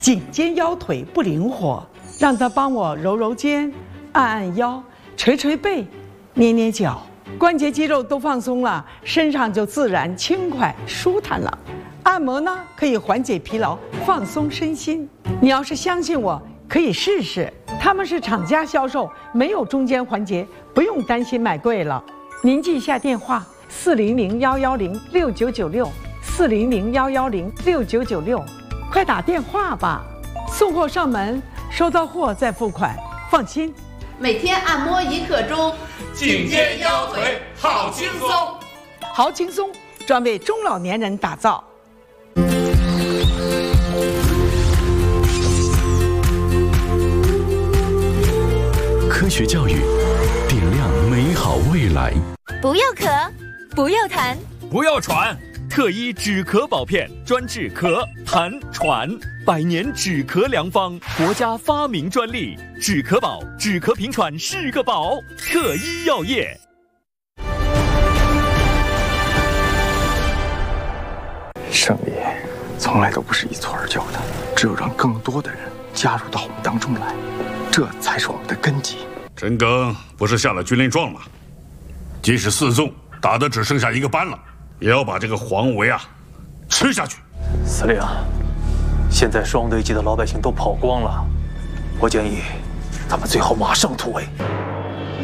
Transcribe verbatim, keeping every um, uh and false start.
颈肩腰腿不灵活，让他帮我揉揉肩、按按腰、捶捶背、捏捏脚，关节肌肉都放松了，身上就自然轻快舒坦了。按摩呢，可以缓解疲劳，放松身心。你要是相信我，可以试试。他们是厂家销售，没有中间环节，不用担心买贵了。您记一下电话：四零零幺幺零六九九六，四零零幺幺零六九九六，快打电话吧。送货上门，收到货再付款，放心。 每天按摩一刻钟， 颈肩腰腿好轻松， 好轻松，专为中老年人打造。 科学教育，点亮美好未来。 不要咳，不要痰， 不要喘。 特医止咳宝片专治咳、痰、喘，百年止咳良方，国家发明专利。止咳宝，止咳平喘是个宝。特医药业。 胜利从来都不是一蹴而就的，只有让更多的人加入到我们当中来，这才是我们的根基。 陈赓不是下了军令状吗？即使四纵打得只剩下一个班了，也要把这个黄维啊吃下去。 司令，现在双堆集的老百姓都跑光了，我建议咱们最好马上突围。